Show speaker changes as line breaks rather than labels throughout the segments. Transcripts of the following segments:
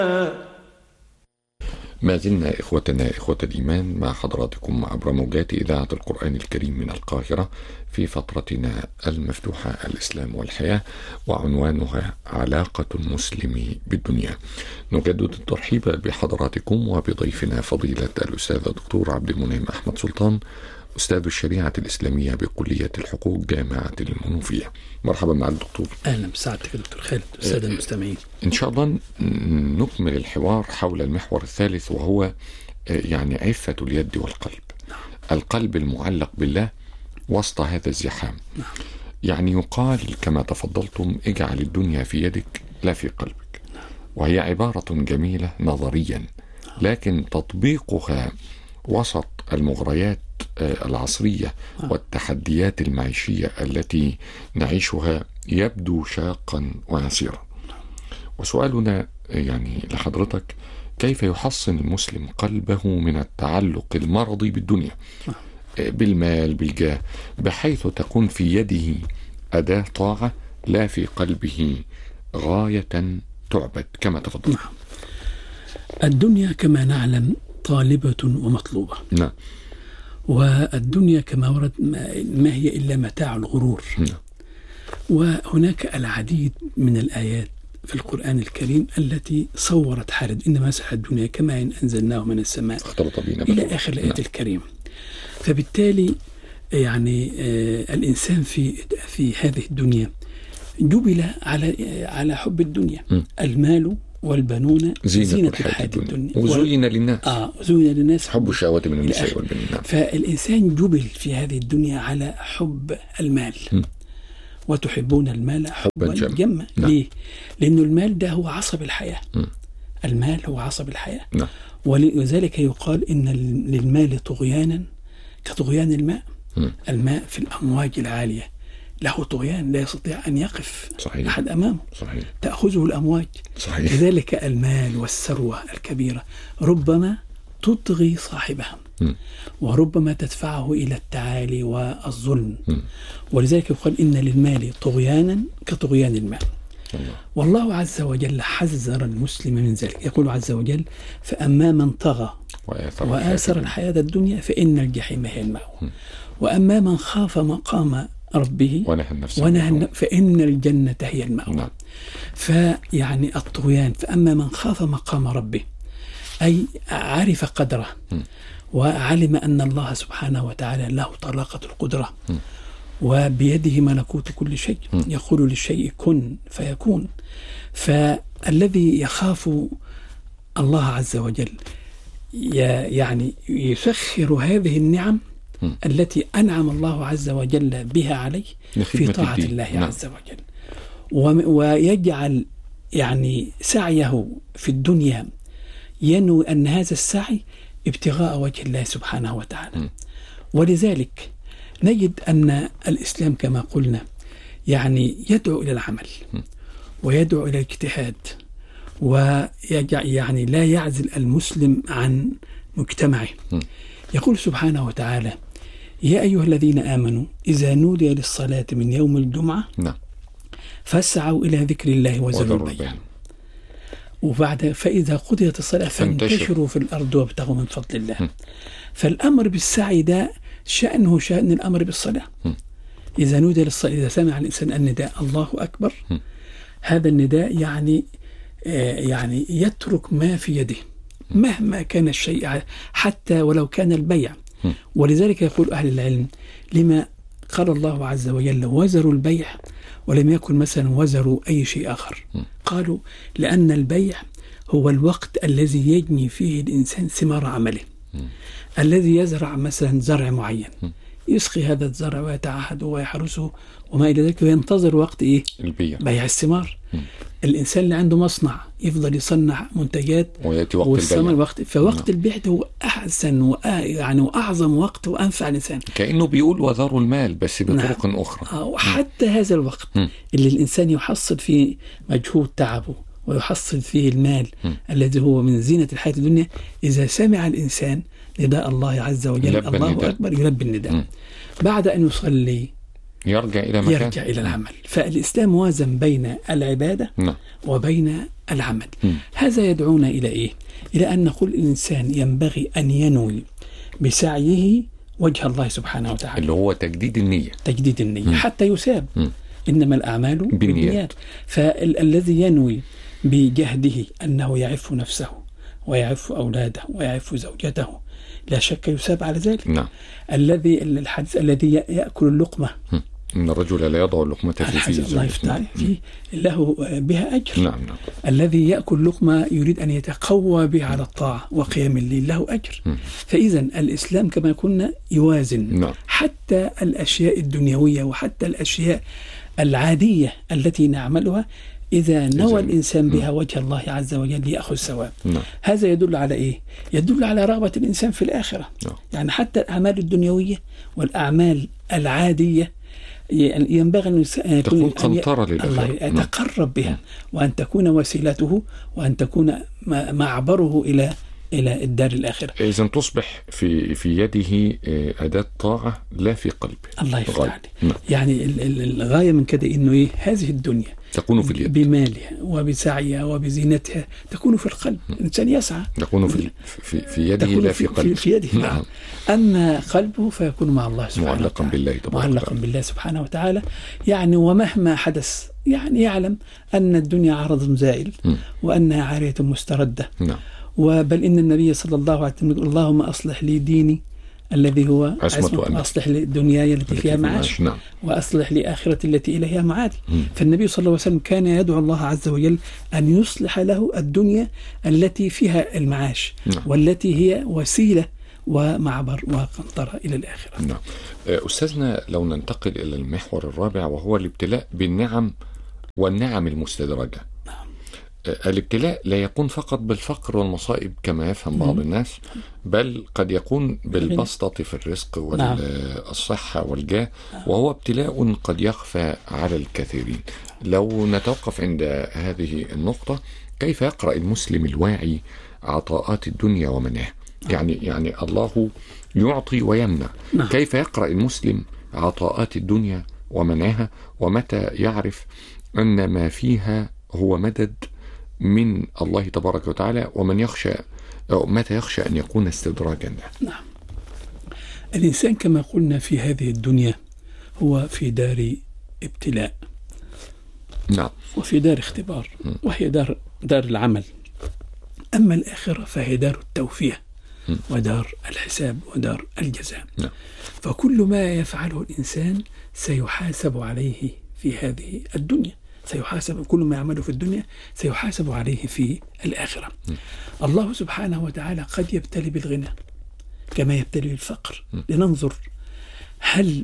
ما زلنا إخوتنا إخوة الإيمان مع حضراتكم عبر موجات إذاعة القرآن الكريم من القاهرة في فترتنا المفتوحة الإسلام والحياة، وعنوانها علاقة المسلم بالدنيا. نجدد الترحيب بحضراتكم وبضيفنا فضيلة الأستاذ الدكتور عبد المنعم أحمد سلطان، أستاذ الشريعة الإسلامية بكلية الحقوق جامعة المنوفية. مرحبا مع الدكتور.
أهلا بسعادتك دكتور خالد. السادة المستمعين،
إن شاء الله نكمل الحوار حول المحور الثالث، وهو يعني عفة اليد والقلب. القلب المعلق بالله وسط هذا الزحام. يعني يقال كما تفضلتم: اجعل الدنيا في يدك لا في قلبك. وهي عبارة جميلة نظريا، لكن تطبيقها وسط المغريات العصرية والتحديات المعيشية التي نعيشها يبدو شاقا وعسيرا. وسؤالنا يعني لحضرتك: كيف يحصن المسلم قلبه من التعلق المرضي بالدنيا، بالمال، بالجاه، بحيث تكون في يده أداة طاعة لا في قلبه غاية تعبد كما تفضل؟
الدنيا كما نعلم طالبة ومطلوبة.
نعم.
والدنيا كما ورد ما هي إلا متاع الغرور.
نعم.
وهناك العديد من الآيات في القرآن الكريم التي صورت حالة إن مثل الدنيا كما إن أنزلناه من السماء إلى آخر الآيات الكريمة. فبالتالي يعني الإنسان في هذه الدنيا جبل على حب الدنيا. المال والبنون زينة الحياة الدنيا.
وزين للناس
زين للناس
حب الشهوات من النساء والبنين.
فالإنسان جبل في هذه الدنيا على حب المال. وتحبون المال حبا جما. ليه؟ لأن المال ده هو عصب الحياة. المال هو عصب الحياة. ولذلك يقال إن للمال طغيانا كطغيان الماء. الماء في الأمواج العالية له طغيان، لا يستطيع أن يقف أحد أمامه.
صحيح.
تأخذه الأمواج.
صحيح.
لذلك المال والثروة الكبيرة ربما تطغي صاحبها، وربما تدفعه إلى التعالي والظلم. ولذلك يقال إن للمال طغيانا كطغيان الماء. والله عز وجل حذر المسلم من ذلك. يقول عز وجل: فأما من طغى وآثر الحياة الدنيا فإن الجحيم هي المأوى، وأما من خاف مقام ربه ونهى فإن الجنة هي المأوى. فيعني الطغيان، فأما من خاف مقام ربه أي عرف قدره وعلم أن الله سبحانه وتعالى له طلاقة القدرة وبيده ملكوت كل شيء، يقول للشيء كن فيكون. فالذي يخاف الله عز وجل يعني يسخر هذه النعم التي أنعم الله عز وجل بها عليه في طاعة الله عز وجل، ويجعل يعني سعيه في الدنيا ينوي أن هذا السعي ابتغاء وجه الله سبحانه وتعالى. ولذلك نجد أن الإسلام كما قلنا يعني يدعو إلى العمل ويدعو إلى الاجتهاد، ويعني لا يعزل المسلم عن مجتمعه. يقول سبحانه وتعالى: يا أيها الذين آمنوا إذا نودي للصلاة من يوم الجمعة فاسعوا إلى ذكر الله وذروا البيع. وبعد فإذا قضيت الصلاة فانتشروا في الأرض وابتغوا من فضل الله. فالأمر بالسعي ده شأنه شأن الأمر بالصلاة. إذا نودي للصلاة، إذا سمع الإنسان النداء الله أكبر، هذا النداء يعني يترك ما في يده مهما كان الشيء، حتى ولو كان البيع. ولذلك يقول أهل العلم: لما قال الله عز وجل وزروا البيع ولم يكن مثلا وزروا أي شيء آخر؟ قالوا: لأن البيع هو الوقت الذي يجني فيه الإنسان ثمار عمله. الذي يزرع مثلا زرع معين، يسقي هذا الزرع ويتعهد ويحرسه وما إلى ذلك، وينتظر وقت
البيع،
بيع الثمار. الإنسان اللي عنده مصنع يفضل يصنع منتجات
ويأتي وقت البيع.
فوقت البيع هو أحسن وأعظم وقت وأنفع الإنسان.
كأنه بيقول وذروا المال بس بطرق أخرى.
وحتى هذا الوقت اللي الإنسان يحصل فيه مجهود تعبه ويحصل فيه المال الذي هو من زينة الحياة الدنيا، إذا سمع الإنسان نداء الله عز وجل الله أكبر يلبي النداء. بعد أن يصلي يرجع إلى العمل. فالإسلام وازن بين العبادة وبين العمل. هذا يدعونا إلى إيه؟ إلى أن نقول الإنسان ينبغي أن ينوي بسعيه وجه الله سبحانه وتعالى،
اللي هو تجديد النية.
تجديد النية حتى يساب. إنما الأعمال بالنيات. فالذي ينوي بجهده أنه يعف نفسه ويعف أولاده ويعف زوجته لا شك يساب على ذلك.
نعم.
الحديث الذي يأكل اللقمة،
إن الرجل لا يضع اللقمة في فيه
الله يفتح فيه له بها أجر.
نعم.
الذي يأكل لقمة يريد أن يتقوى بها على الطاعة وقيام الليل له أجر. فإذا الإسلام كما كنا يوازن.
نعم.
حتى الأشياء الدنيوية وحتى الأشياء العادية التي نعملها إذا نوى الإنسان بها وجه الله عز وجل يأخذ ثواب. هذا يدل على إيه؟ يدل على رغبة الإنسان في الآخرة. يعني حتى الأعمال الدنيوية والأعمال العادية ينبغي أن
تكون قنطرة لله،
الله يتقرب بها، وأن تكون وسيلته وأن تكون معبره إلى الدار الآخرة.
إذن تصبح في يده أداة طاعة لا في قلبه.
الله يفتح عليك. يعني الغاية من كده إنه إيه؟ هذه الدنيا
تكون في اليد
بمالها وبسعيها وبزينتها، تكون في القلب. الإنسان يسعى،
تكون في يده لا في قلبه.
في يده. نعم. أما قلبه فيكون مع الله سبحانه
معلقا بالله تبارك
معلقا بالله سبحانه وتعالى. يعني ومهما حدث يعني يعلم أن الدنيا عرض زائل وأنها عارية مستردة.
نعم.
وبل إن النبي صلى الله عليه وسلم يقول اللهم أصلح لي ديني الذي هو
عصمة،
وأصلح لي دنياي التي فيها معاش.
نعم.
وأصلح لي آخرتي التي إليها معادي. فالنبي صلى الله عليه وسلم كان يدعو الله عز وجل أن يصلح له الدنيا التي فيها المعاش.
نعم.
والتي هي وسيلة ومعبر وقنطرة إلى الآخرة.
نعم. أستاذنا، لو ننتقل إلى المحور الرابع وهو الابتلاء بالنعم والنعم المستدرجة. الابتلاء لا يكون فقط بالفقر والمصائب كما يفهم بعض الناس، بل قد يكون بالبسطة في الرزق والصحة والجاه، وهو ابتلاء قد يخفى على الكثيرين. لو نتوقف عند هذه النقطة، كيف يقرأ المسلم الواعي عطاءات الدنيا ومنعها؟ يعني الله يعطي ويمنع. كيف يقرأ المسلم عطاءات الدنيا ومنعها، ومتى يعرف أن ما فيها هو مدد من الله تبارك وتعالى، ومن يخشى أو متى يخشى أن يكون استدراجا له؟
نعم. الإنسان كما قلنا في هذه الدنيا هو في دار ابتلاء.
نعم.
وفي دار اختبار، وهي دار العمل. أما الآخرة فهي دار التوفية ودار الحساب ودار الجزاء.
نعم.
فكل ما يفعله الإنسان سيحاسب عليه في هذه الدنيا، سيحاسب كل ما يعمله في الدنيا سيحاسب عليه في الآخرة. الله سبحانه وتعالى قد يبتلي بالغنى كما يبتلي بالفقر، لننظر هل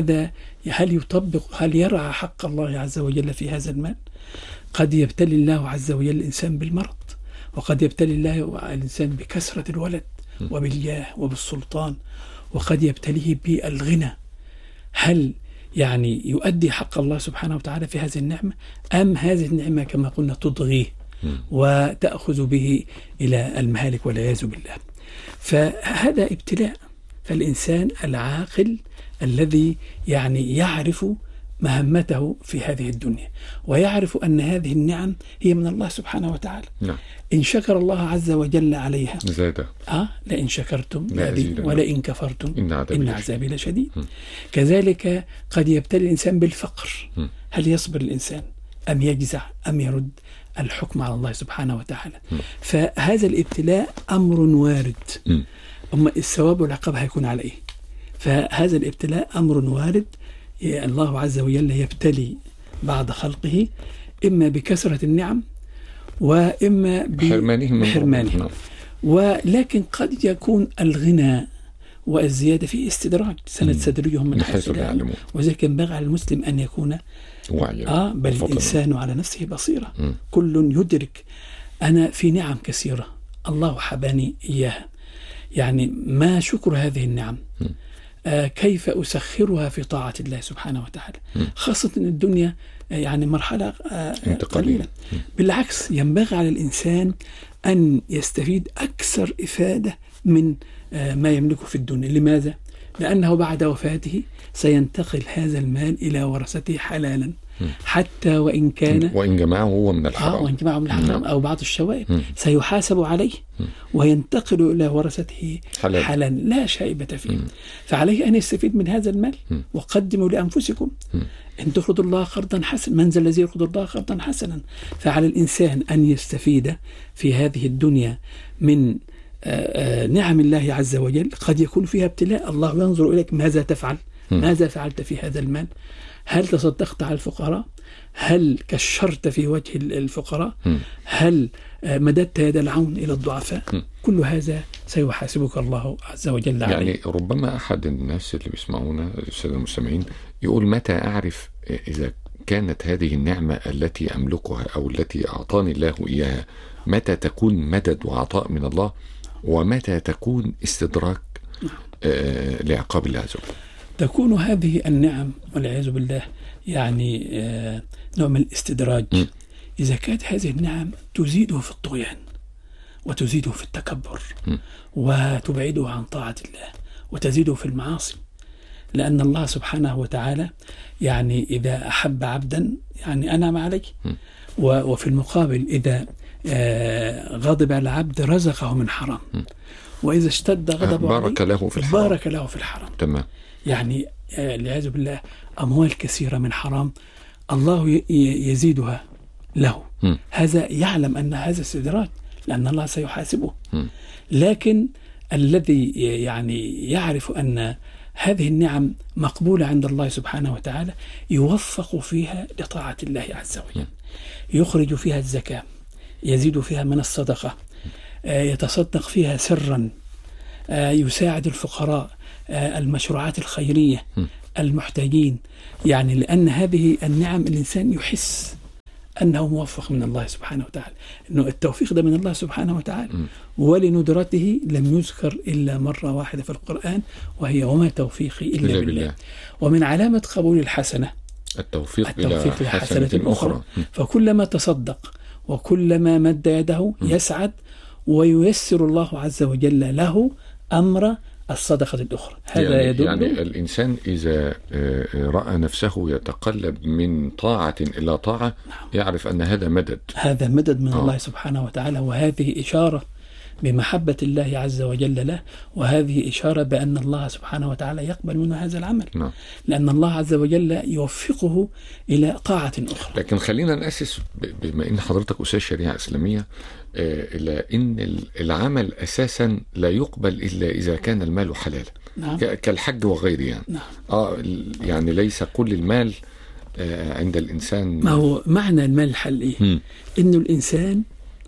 يرعى حق الله عز وجل في هذا المال. قد يبتلي الله عز وجل الإنسان بالمرض، وقد يبتلي الله الإنسان بكثرة الولد وبالجاه وبالسلطان، وقد يبتليه بالغنى. هل يعني يؤدي حق الله سبحانه وتعالى في هذه النعمة، أم هذه النعمة كما قلنا تضغيه وتأخذ به إلى المهالك والعياذ بالله؟ فهذا ابتلاء. فالإنسان العاقل الذي يعني يعرف مهمته في هذه الدنيا، ويعرف أن هذه النعم هي من الله سبحانه وتعالى.
نعم.
إن شكر الله عز وجل عليها
زاد.
لئن شكرتم ولئن كفرتم إن عذابي لشديد. كذلك قد يبتلي الإنسان بالفقر. هل يصبر الإنسان أم يجزع أم يرد الحكم على الله سبحانه وتعالى؟ فهذا الابتلاء أمر وارد. أما الثواب والعقاب هيكون على إيه؟ فهذا الابتلاء أمر وارد. الله عز وجل يبتلي بعض خلقه إما بكثرة النعم وإما بحرمانهم. ولكن قد يكون الغنى والزيادة في استدراج، سنستدرجهم من حيث لا يعلمون. وذلك ينبغي على المسلم أن يكون واعيا. بل الإنسان على نفسه بصيرة. كل يدرك أنا في نعم كثيرة الله حباني إياها، يعني ما شكر هذه النعم، كيف أسخرها في طاعة الله سبحانه وتعالى. خاصة أن الدنيا يعني مرحلة قليلة. بالعكس ينبغي على الإنسان أن يستفيد أكثر إفادة من ما يملكه في الدنيا. لماذا؟ لأنه بعد وفاته سينتقل هذا المال إلى ورثته حلالا حتى وإن كان
وإن جمعه هو من الحرام
وإن جمعه من الحرام أو بعض الشوائب سيحاسب عليه وينتقل إلى ورثته حلا لا شائبة فيه. فعليه أن يستفيد من هذا المال. وقدموا لأنفسكم إن تقرضوا الله قرضا حسنا، من ذا الذي يقرض الله قرضا حسنا. فعلى الإنسان أن يستفيد في هذه الدنيا من نعم الله عز وجل. قد يكون فيها ابتلاء، الله ينظر إليك ماذا تفعل، ماذا فعلت في هذا المال، هل تصدقت على الفقراء، هل كشرت في وجه الفقراء، هل مددت يد العون إلى الضعفاء. كل هذا سيحاسبك الله عز وجل عليه.
يعني ربما أحد الناس اللي بيسمعونا السادة المستمعين يقول متى أعرف إذا كانت هذه النعمة التي أملكها أو التي أعطاني الله إياها متى تكون مدد وعطاء من الله ومتى تكون استدراك لعقاب الله عز وجل؟
تكون هذه النعم والعياذ بالله يعني نوع من الاستدراج إذا كانت هذه النعم تزيده في الطغيان وتزيده في التكبر وتبعده عن طاعة الله وتزيده في المعاصي. لأن الله سبحانه وتعالى يعني إذا أحب عبدا يعني أنعم عليه، وفي المقابل إذا غضب على العبد رزقه من حرام، وإذا اشتد غضبه
بارك له في الحرام.
بارك له في الحرام.
تمام.
يعني والعياذ بالله أموال كثيرة من حرام الله يزيدها له. هذا يعلم أن هذا استدراج لأن الله سيحاسبه. لكن الذي يعني يعرف أن هذه النعم مقبولة عند الله سبحانه وتعالى يوفق فيها لطاعة الله عز وجل، يخرج فيها الزكاة، يزيد فيها من الصدقة، يتصدق فيها سرا، يساعد الفقراء، المشروعات الخيرية، المحتاجين. يعني لأن هذه النعم الإنسان يحس أنه موفق من الله سبحانه وتعالى، أنه التوفيق ده من الله سبحانه وتعالى. ولندرته لم يذكر إلا مرة واحدة في القرآن وهي وما توفيقي إلا بالله. ومن علامة قبول الحسنة التوفيق إلى حسنة أخرى. فكلما تصدق وكلما مد يده يسعد وييسر الله عز وجل له أمر الصدقة الأخرى. هذا يدل
يعني الإنسان إذا رأى نفسه يتقلب من طاعة إلى طاعة يعرف أن هذا مدد، هذا
مدد من الله سبحانه وتعالى. وهذه إشارة بمحبة الله عز وجل له، وهذه إشارة بأن الله سبحانه وتعالى يقبل منه هذا العمل. لأن الله عز وجل يوفقه إلى طاعة أخرى.
لكن خلينا نأسس بما أن حضرتك أستاذ شريعة إسلامية إلى أن العمل أساسا لا يقبل إلا إذا كان المال حلال. كالحج وغيره يعني. يعني ليس كل المال عند الإنسان.
ما هو معنى المال الحلال إيه؟ إنه الإنسان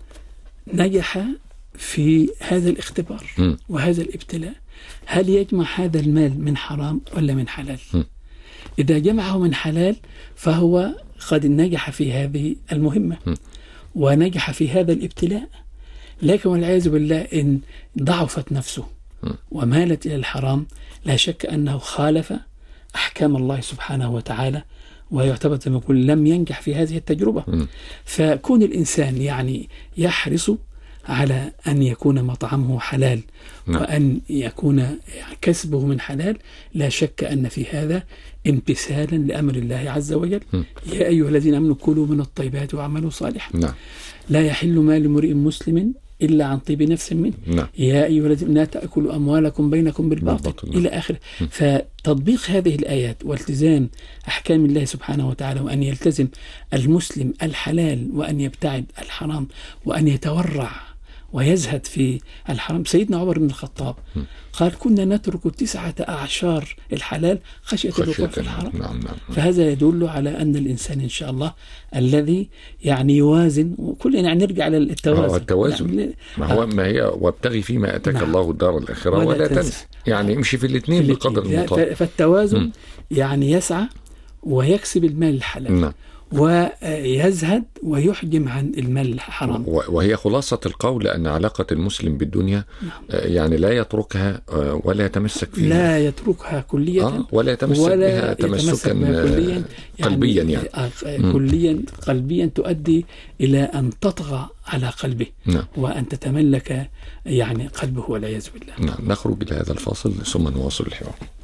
نجح في هذا الاختبار وهذا الابتلاء، هل يجمع هذا المال من حرام ولا من حلال؟ إذا جمعه من حلال فهو قد نجح في هذه المهمة ونجح في هذا الابتلاء. لكن والعياذ بالله إن ضعفت نفسه ومالت إلى الحرام لا شك أنه خالف أحكام الله سبحانه وتعالى ويعتبر زي ما يقول لم ينجح في هذه التجربة. فكون الإنسان يعني يحرص على أن يكون مطعمه حلال وأن يكون كسبه من حلال لا شك أن في هذا امتثالا لأمر الله عز وجل. يا أيها الذين آمنوا كلوا من الطيبات واعملوا صالحا لا يحل مال امرئ مسلم إلا عن طيب نفس منه. يا أيها الذين لا تأكلوا أموالكم بينكم بالباطل إلى آخره. فتطبيق هذه الآيات والتزام أحكام الله سبحانه وتعالى وأن يلتزم المسلم الحلال وأن يبتعد الحرام وأن يتورع ويزهد في الحرام. سيدنا عمر بن الخطاب قال كنا نترك 9 أعشار الحلال خشية الوقوع في الحرام. فهذا يدل على أن الإنسان إن شاء الله الذي يعني يوازن وكلنا يعني نرجع على التوازن.
ما هي وابتغي فيما أتاك الله الدار الآخرة ولا تنسى. يعني امشي في الاثنين بقدر المطاق.
فالتوازن يعني يسعى ويكسب المال الحلال ويزهد ويحجم عن المال الحرام.
وهي خلاصة القول أن علاقة المسلم بالدنيا يعني لا يتركها ولا يتمسك فيها،
لا يتركها كليا
ولا يتمسك بها تمسكا كليا يعني
كليا قلبيا تؤدي إلى أن تطغى على قلبه وأن تتملك يعني قلبه والعياذ بالله.
نخرج إلى هذا الفاصل ثم نواصل الحوار.